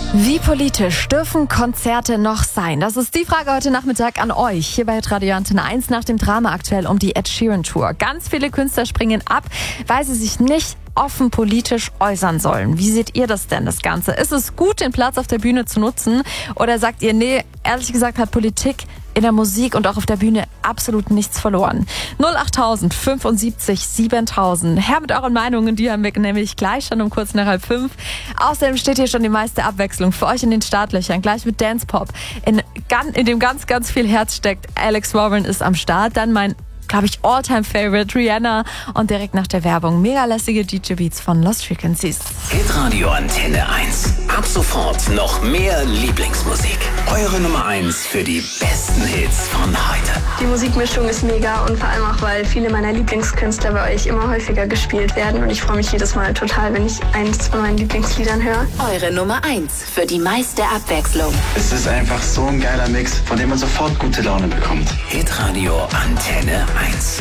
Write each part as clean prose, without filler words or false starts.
Wie politisch dürfen Konzerte noch sein? Das ist die Frage heute Nachmittag an euch. Hier bei Radio Antenne 1 nach dem Drama aktuell um die Ed Sheeran Tour. Ganz viele Künstler springen ab, weil sie sich nicht offen politisch äußern sollen. Wie seht ihr das denn, das Ganze? Ist es gut, den Platz auf der Bühne zu nutzen? Oder sagt ihr, nee, ehrlich gesagt hat Politik in der Musik und auch auf der Bühne absolut nichts verloren? 08000 75 7000. Her mit euren Meinungen, die haben wir nämlich gleich schon um kurz nach 4:30. Außerdem steht hier schon die meiste Abwechslung für euch in den Startlöchern. Gleich mit Dance Pop, in dem ganz, ganz viel Herz steckt. Alex Warren ist am Start. Dann mein, glaube ich, All-Time-Favorite Rihanna und direkt nach der Werbung mega lässige DJ-Beats von Lost Frequencies. Hitradio Antenne 1. Ab sofort noch mehr Lieblingsmusik. Eure Nummer 1 für die besten Hits von heute. Die Musikmischung ist mega und vor allem auch, weil viele meiner Lieblingskünstler bei euch immer häufiger gespielt werden und ich freue mich jedes Mal total, wenn ich eins von meinen Lieblingsliedern höre. Eure Nummer 1 für die meiste Abwechslung. Es ist einfach so ein geiler Mix, von dem man sofort gute Laune bekommt. Hitradio Antenne 1.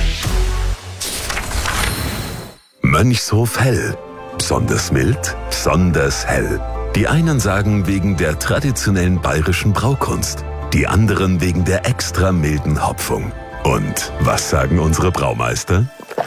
Mönchshof Hell. Besonders mild, besonders hell. Die einen sagen wegen der traditionellen bayerischen Braukunst, die anderen wegen der extra milden Hopfung. Und was sagen unsere Braumeister?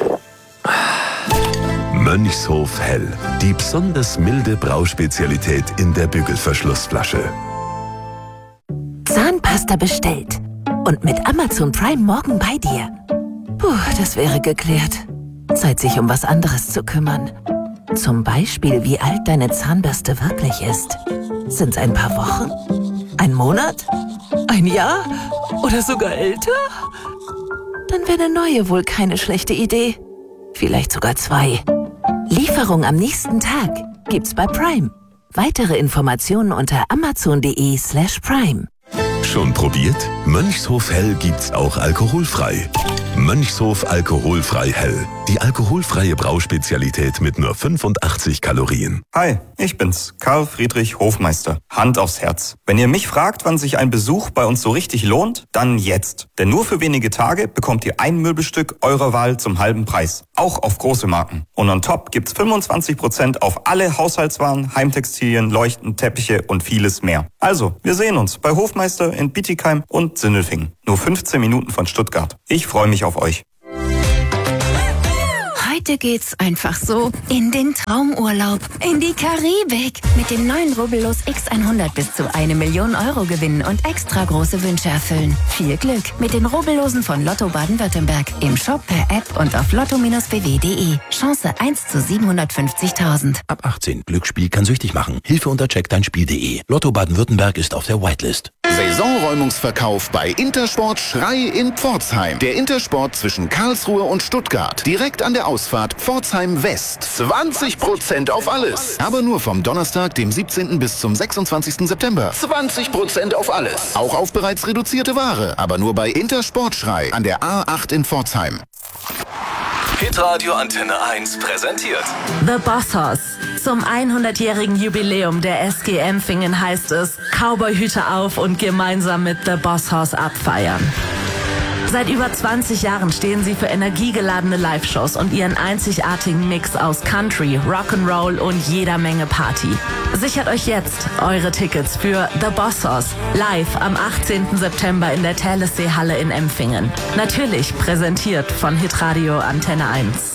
Mönchshof Hell. Die besonders milde Brauspezialität in der Bügelverschlussflasche. Zahnpasta bestellt. Und mit Amazon Prime morgen bei dir. Puh, das wäre geklärt. Zeit, sich um was anderes zu kümmern. Zum Beispiel, wie alt deine Zahnbürste wirklich ist. Sind's ein paar Wochen? Ein Monat? Ein Jahr? Oder sogar älter? Dann wäre eine neue wohl keine schlechte Idee. Vielleicht sogar 2. Lieferung am nächsten Tag gibt's bei Prime. Weitere Informationen unter amazon.de/prime. Schon probiert? Mönchshof Hell gibt's auch alkoholfrei. Mönchshof alkoholfrei Hell. Die alkoholfreie Brauspezialität mit nur 85 Kalorien. Hi, ich bin's, Karl Friedrich Hofmeister. Hand aufs Herz. Wenn ihr mich fragt, wann sich ein Besuch bei uns so richtig lohnt, dann jetzt. Denn nur für wenige Tage bekommt ihr ein Möbelstück eurer Wahl zum halben Preis. Auch auf große Marken. Und on top gibt's 25% auf alle Haushaltswaren, Heimtextilien, Leuchten, Teppiche und vieles mehr. Also, wir sehen uns bei Hofmeister in Bietigheim und Sindelfingen. Nur 15 Minuten von Stuttgart. Ich freue mich auf euch. Heute geht's einfach so in den Traumurlaub, in die Karibik. Mit dem neuen Rubbellos X100 bis zu 1 Million Euro gewinnen und extra große Wünsche erfüllen. Viel Glück mit den Rubbellosen von Lotto Baden-Württemberg. Im Shop, per App und auf lotto-bw.de. Chance 1 zu 750.000. Ab 18. Glücksspiel kann süchtig machen. Hilfe unter checkdeinspiel.de. Lotto Baden-Württemberg ist auf der Whitelist. Saisonräumungsverkauf bei Intersport Schrei in Pforzheim. Der Intersport zwischen Karlsruhe und Stuttgart. Direkt an der Ausfahrt Pforzheim West. 20% auf alles. Aber nur vom Donnerstag, dem 17. bis zum 26. September. 20% auf alles. Auch auf bereits reduzierte Ware. Aber nur bei Intersport Schrei an der A8 in Pforzheim. Hitradio Antenne 1 präsentiert The Boss Hoss. Zum 100-jährigen Jubiläum der SG Empfingen heißt es, Cowboyhüte auf und gemeinsam mit The Boss Hoss abfeiern. Seit über 20 Jahren stehen sie für energiegeladene Live-Shows und ihren einzigartigen Mix aus Country, Rock'n'Roll und jeder Menge Party. Sichert euch jetzt eure Tickets für The Boss Hoss live am 18. September in der Thalessee-Halle in Empfingen. Natürlich präsentiert von Hitradio Antenne 1.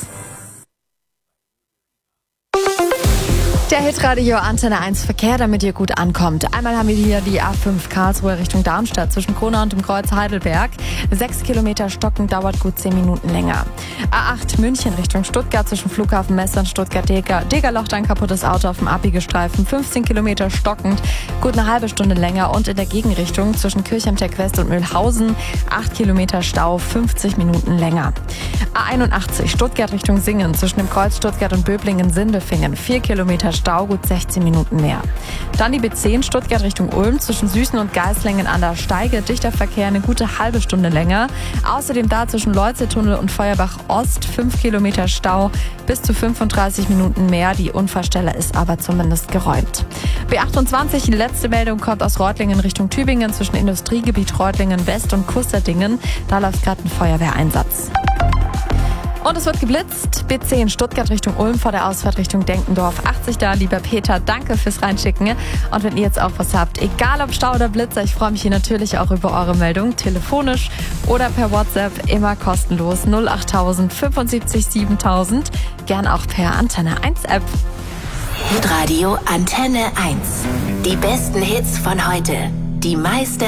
Der Hitradio Antenne 1 Verkehr, damit ihr gut ankommt. Einmal haben wir hier die A5 Karlsruhe Richtung Darmstadt zwischen Kronau und dem Kreuz Heidelberg. 6 Kilometer stockend, dauert gut 10 Minuten länger. A8 München Richtung Stuttgart zwischen Flughafen Messe und Stuttgart-Degerloch, ein kaputtes Auto auf dem Abbiegerstreifen. 15 Kilometer stockend, gut eine halbe Stunde länger. Und in der Gegenrichtung zwischen Kirchheim-Tech West und Mühlhausen 8 Kilometer Stau, 50 Minuten länger. A81 Stuttgart Richtung Singen zwischen dem Kreuz Stuttgart und Böblingen-Sindelfingen. 4 Kilometer Stau, gut 16 Minuten mehr. Dann die B10 Stuttgart Richtung Ulm zwischen Süßen und Geislingen an der Steige. Dichter Verkehr, eine gute halbe Stunde länger. Außerdem da zwischen Leuze-Tunnel und Feuerbach Ost 5 Kilometer Stau, bis zu 35 Minuten mehr. Die Unfallstelle ist aber zumindest geräumt. B28, die letzte Meldung kommt aus Reutlingen Richtung Tübingen zwischen Industriegebiet Reutlingen West und Kusterdingen. Da läuft gerade ein Feuerwehreinsatz. Und es wird geblitzt. B10 Stuttgart Richtung Ulm vor der Ausfahrt Richtung Denkendorf. 80 da, lieber Peter. Danke fürs Reinschicken. Und wenn ihr jetzt auch was habt, egal ob Stau oder Blitzer, ich freue mich hier natürlich auch über eure Meldung. Telefonisch oder per WhatsApp, immer kostenlos. 08000 75 7000. Gern auch per Antenne 1 App. Hitradio Antenne 1. Die besten Hits von heute. Die meiste